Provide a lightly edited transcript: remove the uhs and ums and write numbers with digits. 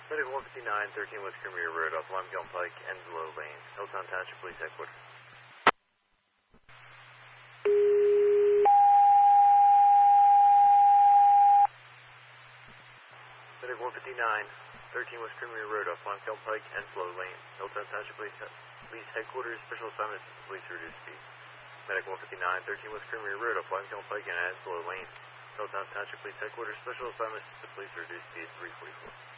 Medic 159, 13 West Premier Road off Limekiln Pike, Enslow Lane, Hilltown Township Police Headquarters. Medic 159, 13 West Premier Road off Limekiln Pike, Enslow Lane, Hilltown Township Police Headquarters, special assignment to police reduced speed. Medic 159, 13 West Premier Road off Limekiln Pike and Enslow Lane, Hilltown Township Police Headquarters, special assignment to police reduced speed 344.